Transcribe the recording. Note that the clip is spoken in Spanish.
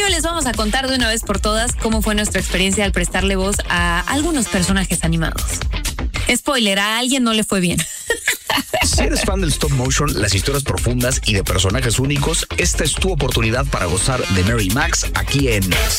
Pero les vamos a contar de una vez por todas cómo fue nuestra experiencia al prestarle voz a algunos personajes animados. Spoiler, a alguien no le fue bien. Si eres fan del stop motion, las historias profundas y de personajes únicos, esta es tu oportunidad para gozar de Mary Max aquí en